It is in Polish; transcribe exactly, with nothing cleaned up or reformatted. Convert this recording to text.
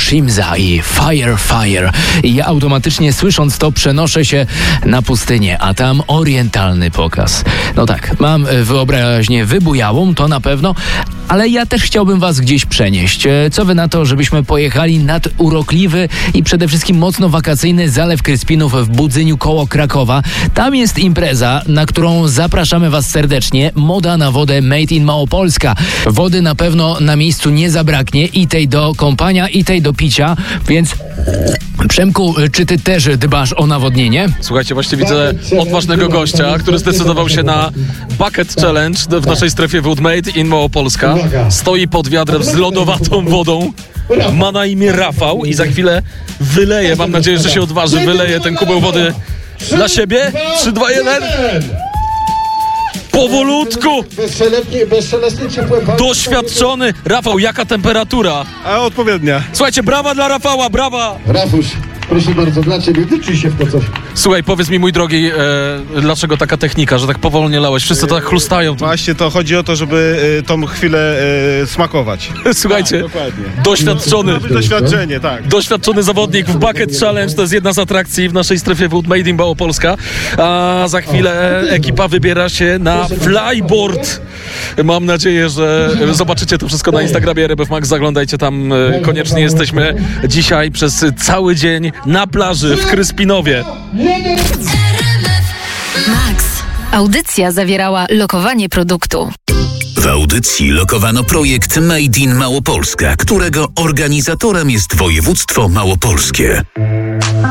Shimza i Fire Fire. I ja automatycznie słysząc to przenoszę się na pustynię, a tam orientalny pokaz. No tak, mam wyobraźnię wybujałą, to na pewno, ale ja też chciałbym was gdzieś przenieść. Co wy na to, żebyśmy pojechali nad urokliwy i przede wszystkim mocno wakacyjny Zalew Kryspinów w Budzyniu koło Krakowa. Tam jest impreza, na którą zapraszamy was serdecznie. Moda na wodę Made in Małopolska. Wody na pewno na miejscu nie zabraknie, i tej do kąpania, i tej do picia, więc Przemku, czy ty też dbasz o nawodnienie? Słuchajcie, właśnie widzę odważnego gościa, który zdecydował się na Bucket Challenge w naszej strefie wód Made in Małopolska. Stoi pod wiadrem z lodowatą wodą. Ma na imię Rafał i za chwilę wyleje, mam nadzieję, że się odważy, wyleje ten kubeł wody na siebie. trzy, dwa, jeden. Powolutku! Doświadczony! Rafał, jaka temperatura? A odpowiednia. Słuchajcie, brawa dla Rafała, brawa! Rafuś, proszę bardzo, dla ciebie, wyczuj się w to coś. Słuchaj, powiedz mi, mój drogi, e, dlaczego taka technika, że tak powolnie lałeś? Wszyscy tak chlustają. Właśnie to chodzi o to, żeby y, tą chwilę y, smakować. Słuchajcie, Tak, dokładnie. doświadczony, Doświadczenie, tak. doświadczony zawodnik w Bucket Challenge, to jest jedna z atrakcji w naszej strefie wód Made in Małopolska, a za chwilę ekipa wybiera się na flyboard. Mam nadzieję, że zobaczycie to wszystko na Instagramie R M F Max, zaglądajcie tam koniecznie. Jesteśmy dzisiaj przez cały dzień na plaży w Kryspinowie. Max. Audycja zawierała lokowanie produktu. W audycji lokowano projekt Made in Małopolska, którego organizatorem jest województwo małopolskie.